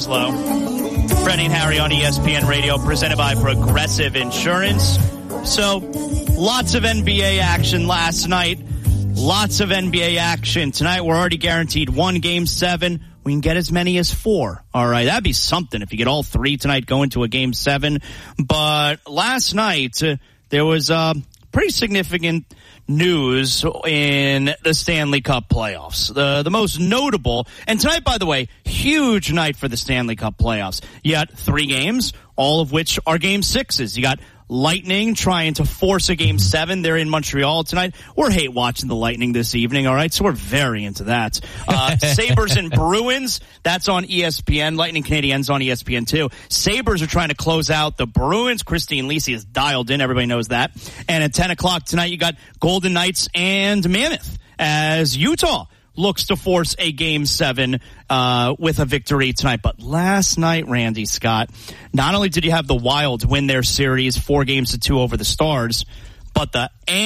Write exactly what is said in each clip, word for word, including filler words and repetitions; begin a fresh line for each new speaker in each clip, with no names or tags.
Laszlo. Freddie and Harry on E S P N Radio, presented by Progressive Insurance. So, lots of N B A action last night. Lots of N B A action tonight. We're already guaranteed one game seven. We can get as many as four. All right, that'd be something if you get all three tonight, go into a game seven. But last night, uh, there was uh, pretty significant news in the Stanley Cup playoffs. The the most notable, and tonight, by the way, huge night for the Stanley Cup playoffs. You got three games, all of which are game sixes. You got Lightning trying to force a game seven. They're in Montreal tonight. We're hate watching the Lightning this evening, all right? So we're very into that. Uh, Sabres and Bruins, that's on E S P N. Lightning Canadiens on E S P N too. Sabres are trying to close out the Bruins. Christine Lisi is dialed in. Everybody knows that. And at ten o'clock tonight, you got Golden Knights and Mammoth as Utah looks to force a game seven uh with a victory tonight. But last night, Randy Scott, not only did you have the Wild win their series four games to two over the Stars, but the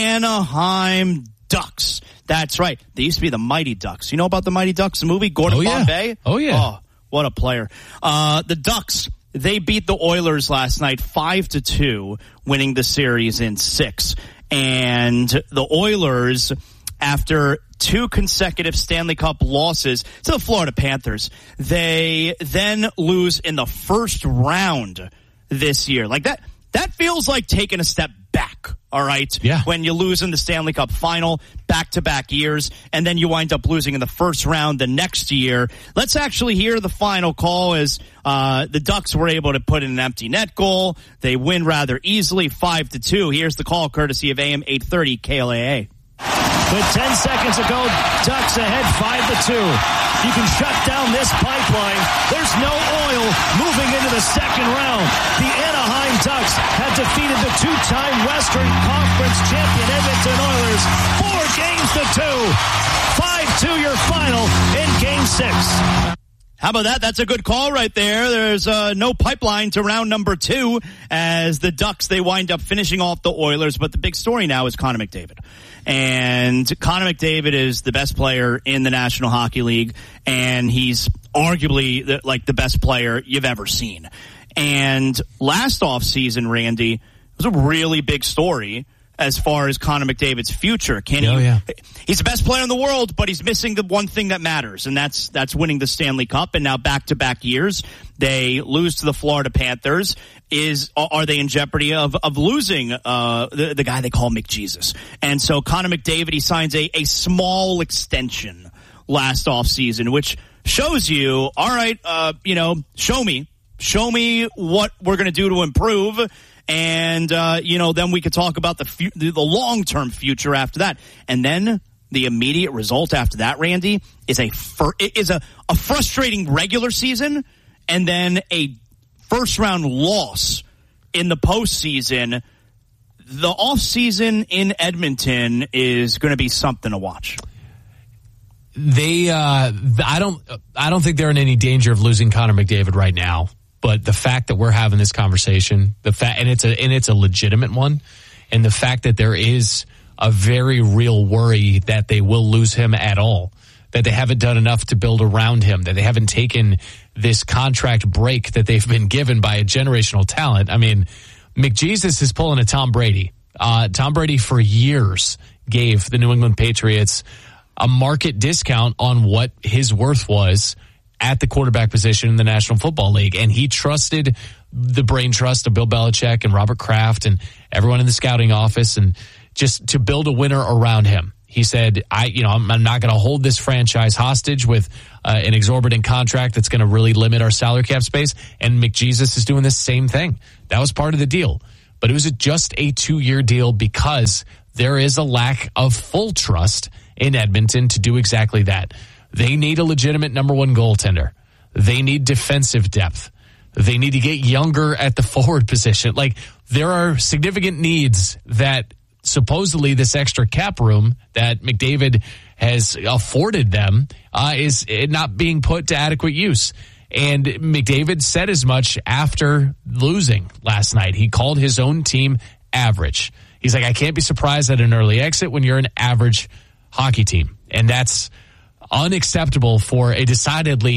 Anaheim Ducks. That's right. They used to be the Mighty Ducks. You know about the Mighty Ducks, the movie? Gordon
oh, yeah.
Bombay?
Oh, yeah.
Oh, what a player. Uh the Ducks, they beat the Oilers last night five to two, winning the series in six. And the Oilers, after two consecutive Stanley Cup losses to the Florida Panthers, they then lose in the first round this year. Like that, that feels like taking a step back, all right?
Yeah.
When you lose in the Stanley Cup final back-to-back years, and then you wind up losing in the first round the next year. Let's actually hear the final call as uh, the Ducks were able to put in an empty net goal. They win rather easily, five to two. Here's the call courtesy of A M eight thirty K L A A.
With ten seconds to go, Ducks ahead five to two. You can shut down this pipeline. There's no oil moving into the second round. The Anaheim Ducks have defeated the two-time Western Conference champion Edmonton Oilers four games to two. five two your final in game six.
How about that? That's a good call right there. There's uh, no pipeline to round number two as the Ducks, they wind up finishing off the Oilers. But the big story now is Connor McDavid. And Connor McDavid is the best player in the National Hockey League, and he's arguably the, like the best player you've ever seen. And last offseason, Randy, it was a really big story as far as Connor McDavid's future. Can
oh,
he,
yeah.
He's the best player in the world, but he's missing the one thing that matters, and that's that's winning the Stanley Cup. And now back-to-back years, they lose to the Florida Panthers. Is are they in jeopardy of of losing uh the, the guy they call McJesus? And so Connor McDavid, he signs a, a small extension last offseason, which shows you, all right, uh, you know, show me. Show me what we're going to do to improve. And, uh, you know, then we could talk about the fu- the long-term future after that. And then the immediate result after that, Randy, is a fir- is a, a frustrating regular season and then a first-round loss in the postseason. The offseason in Edmonton is going to be something to watch.
They, uh, I don't, I don't think they're in any danger of losing Connor McDavid right now. But the fact that we're having this conversation, the fact, and it's a and it's a legitimate one, and the fact that there is a very real worry that they will lose him at all, that they haven't done enough to build around him, that they haven't taken this contract break that they've been given by a generational talent. I mean, McJesus is pulling a Tom Brady. Uh, Tom Brady for years gave the New England Patriots a market discount on what his worth was at the quarterback position in the National Football League. And he trusted the brain trust of Bill Belichick and Robert Kraft and everyone in the scouting office, and just to build a winner around him. He said, I, you know, I'm, I'm not going to hold this franchise hostage with uh, an exorbitant contract that's going to really limit our salary cap space. And McJesus is doing the same thing. That was part of the deal. But it was a, just a two-year deal because there is a lack of full trust in Edmonton to do exactly that. They need a legitimate number one goaltender. They need defensive depth. They need to get younger at the forward position. Like, there are significant needs that supposedly this extra cap room that McDavid has afforded them uh, is not being put to adequate use. And McDavid said as much after losing last night. He called his own team average. He's like, I can't be surprised at an early exit when you're an average hockey team. And that's unacceptable for a decidedly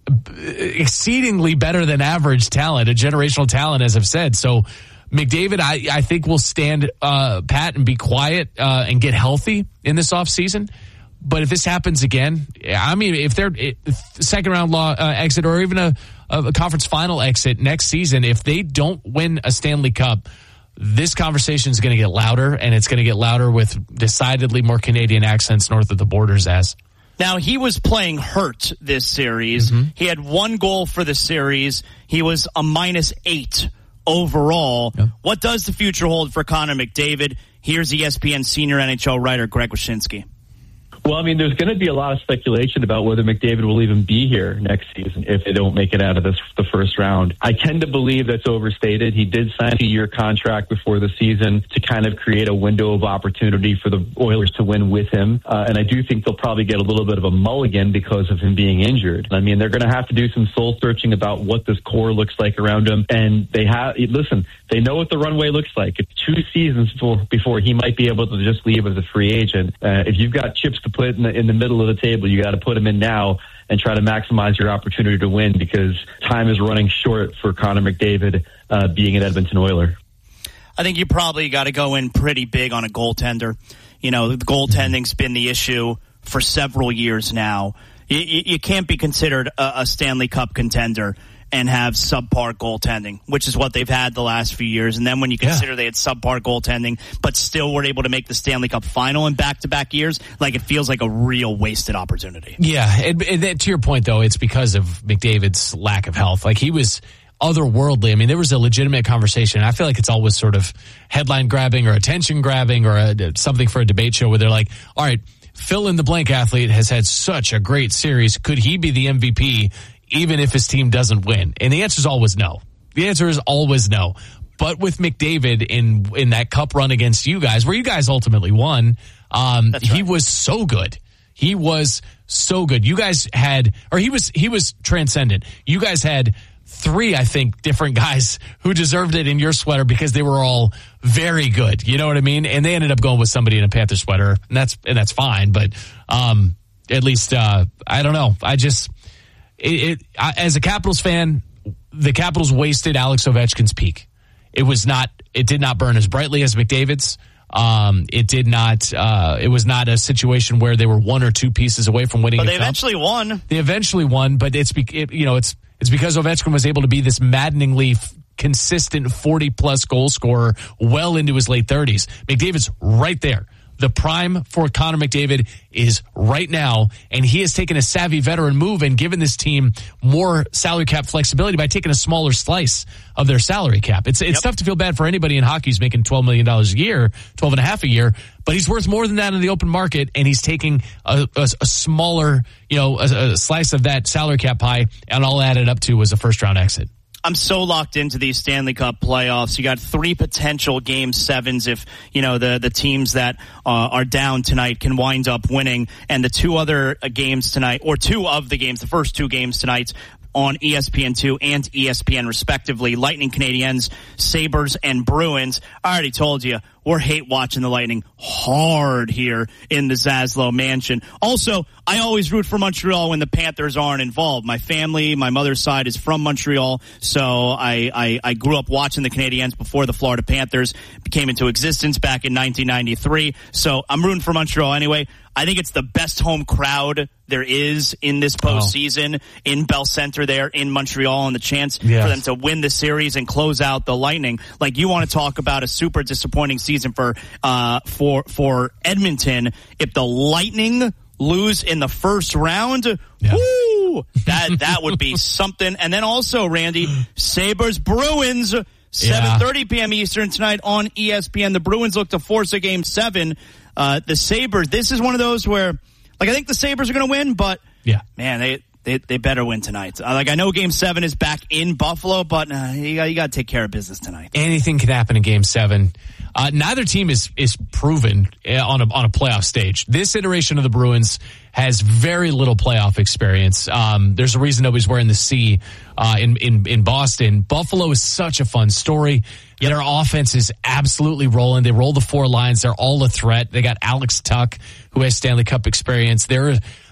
exceedingly better than average talent, a generational talent, as I've said. So McDavid, I, I think, will stand uh, pat and be quiet uh, and get healthy in this offseason. But if this happens again, I mean, if they're if second round law, uh, exit or even a, a conference final exit next season, if they don't win a Stanley Cup, this conversation is going to get louder, and it's going to get louder with decidedly more Canadian accents north of the borders as.
Now, he was playing hurt this series. Mm-hmm. He had one goal for the series. He was a minus eight overall. Yep. What does the future hold for Connor McDavid? Here's E S P N senior N H L writer Greg Wyshynski.
Well, I mean, there's going to be a lot of speculation about whether McDavid will even be here next season if they don't make it out of this the first round. I tend to believe that's overstated. He did sign a two-year contract before the season to kind of create a window of opportunity for the Oilers to win with him. Uh, and I do think they'll probably get a little bit of a mulligan because of him being injured. I mean, they're going to have to do some soul searching about what this core looks like around him. And they have, listen, they know what the runway looks like. It's two seasons before, before he might be able to just leave as a free agent. Uh, if you've got chips to put in the, in the middle of the table, you got to put them in now and try to maximize your opportunity to win, because time is running short for Connor McDavid uh, being an Edmonton Oiler.
I think you probably got to go in pretty big on a goaltender. You know, the goaltending's been the issue for several years now. You, you, you can't be considered a, a Stanley Cup contender and have subpar goaltending, which is what they've had the last few years. And then when you consider yeah. they had subpar goaltending, but still were able to make the Stanley Cup final in back-to-back years, like, it feels like a real wasted opportunity.
Yeah, and, and to your point, though, it's because of McDavid's lack of health. Like, he was otherworldly. I mean, there was a legitimate conversation. I feel like it's always sort of headline-grabbing or attention-grabbing or a, something for a debate show where they're like, all right, fill-in-the-blank athlete has had such a great series. Could he be the M V P even if his team doesn't win? And the answer is always no. The answer is always no. But with McDavid in in that cup run against you guys, where you guys ultimately won, um, right. he was so good. He was so good. You guys had, or he was he was transcendent. You guys had three, I think, different guys who deserved it in your sweater because they were all very good. You know what I mean? And they ended up going with somebody in a Panther sweater, and that's and that's fine. But um, at least uh, I don't know. I just. It, it, as a Capitals fan, the Capitals wasted Alex Ovechkin's peak. It was not. It did not burn as brightly as McDavid's. Um, it did not. Uh, it was not a situation where they were one or two pieces away from winning.
But
a
they
cup.
eventually won.
They eventually won, but it's it, you know it's it's because Ovechkin was able to be this maddeningly f- consistent forty plus goal scorer well into his late thirties. McDavid's right there. The prime for Connor McDavid is right now, and he has taken a savvy veteran move and given this team more salary cap flexibility by taking a smaller slice of their salary cap. It's it's yep. tough to feel bad for anybody in hockey who's making twelve million dollars a year, twelve and a half a year, but he's worth more than that in the open market, and he's taking a, a, a smaller, you know, a, a slice of that salary cap pie, and all added up to was a first round exit.
I'm so locked into these Stanley Cup playoffs. You got three potential game sevens if, you know, the, the teams that uh, are down tonight can wind up winning. And the two other games tonight, or two of the games, the first two games tonight on E S P N two and E S P N respectively, Lightning Canadiens, Sabres, and Bruins. I already told you, we're hate watching the Lightning hard here in the Zaslow Mansion. Also, I always root for Montreal when the Panthers aren't involved. My family, my mother's side is from Montreal, so I, I, I grew up watching the Canadiens before the Florida Panthers came into existence back in nineteen ninety-three. So I'm rooting for Montreal anyway. I think it's the best home crowd there is in this postseason oh. in Bell Center there in Montreal, and the chance yes. for them to win the series and close out the Lightning. Like, you want to talk about a super disappointing season for uh for for Edmonton. If the Lightning lose in the first round, yeah. woo, that that would be something. And then also, Randy, Sabres Bruins, seven thirty p.m. Eastern tonight on E S P N. The Bruins look to force a game seven. Uh, the Sabres, this is one of those where, like, I think the Sabres are going to win, but,
yeah,
man, they, they they better win tonight. Uh, like, I know Game seven is back in Buffalo, but uh, you got you got to take care of business tonight.
Anything can happen in Game seven. Uh, neither team is is proven on a on a playoff stage. This iteration of the Bruins has very little playoff experience. Um, there's a reason nobody's wearing the C uh, in in in Boston. Buffalo is such a fun story. Yep. Their offense is absolutely rolling. They roll the four lines. They're all a threat. They got Alex Tuck, who has Stanley Cup experience. They're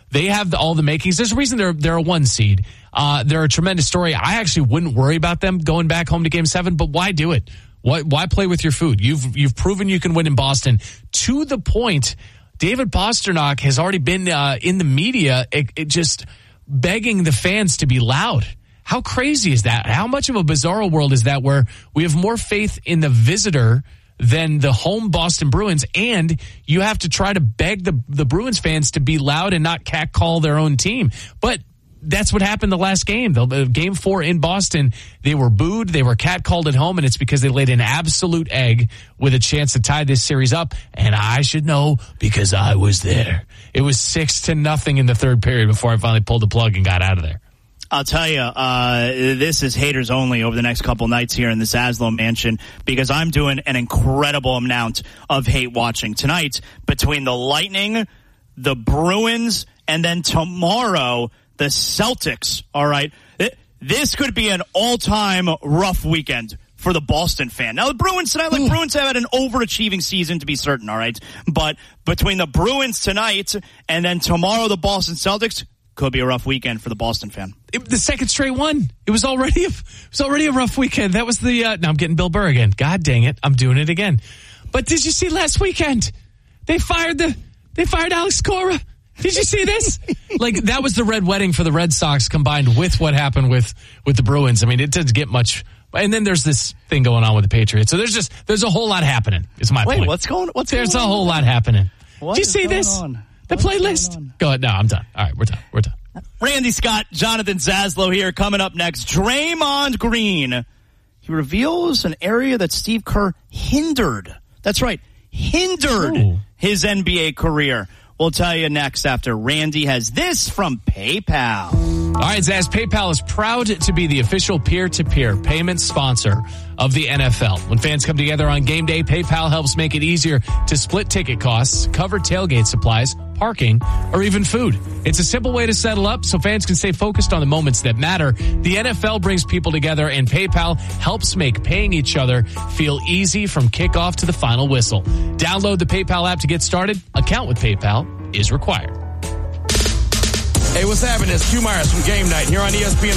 They have the, all the makings. There's a reason they're they're a one seed. Uh, they're a tremendous story. I actually wouldn't worry about them going back home to Game Seven, but why do it? Why why play with your food? You've you've proven you can win in Boston to the point. David Pastrnak has already been uh, in the media, it, it just begging the fans to be loud. How crazy is that? How much of a bizarro world is that, where we have more faith in the visitor than the home Boston Bruins, and you have to try to beg the the Bruins fans to be loud and not catcall their own team. But that's what happened the last game. The, the game four in Boston, they were booed, they were catcalled at home, and it's because they laid an absolute egg with a chance to tie this series up. And I should know because I was there. It was six to nothing in the third period before I finally pulled the plug and got out of there.
I'll tell you, uh, this is haters only over the next couple nights here in the Zaslow Mansion, because I'm doing an incredible amount of hate watching tonight between the Lightning, the Bruins, and then tomorrow, the Celtics. All right. This could be an all-time rough weekend for the Boston fan. Now, the Bruins tonight, like, Bruins have had an overachieving season, to be certain, all right? But between the Bruins tonight and then tomorrow, the Boston Celtics, could be a rough weekend for the Boston fan.
It, the second straight one. It was already a, it was already a rough weekend. That was the, uh, now I'm getting Bill Burr again. God dang it. I'm doing it again. But did you see last weekend? They fired the, they fired Alex Cora. Did you see this? Like, that was the red wedding for the Red Sox combined with what happened with, with the Bruins. I mean, it doesn't get much. And then there's this thing going on with the Patriots. So there's just, there's a whole lot happening, is my
Wait,
point.
what's going, what's
There's
going
a whole
on?
lot happening.
What
Did you see this?
On?
The
What's
playlist? Go ahead. No, I'm done. All right, we're done. We're done.
Randy Scott, Jonathan Zaslow here. Coming up next, Draymond Green. He reveals an area that Steve Kerr hindered. That's right, hindered
Ooh.
his N B A career. We'll tell you next after Randy has this from PayPal.
All right, Zaz, PayPal is proud to be the official peer-to-peer payment sponsor of the N F L. When fans come together on game day, PayPal helps make it easier to split ticket costs, cover tailgate supplies, parking, or even food. It's a simple way to settle up so fans can stay focused on the moments that matter. The N F L brings people together, and PayPal helps make paying each other feel easy from kickoff to the final whistle. Download the PayPal app to get started. Account with PayPal is required.
Hey, what's happening? It's Q Myers from Game Night here on E S P N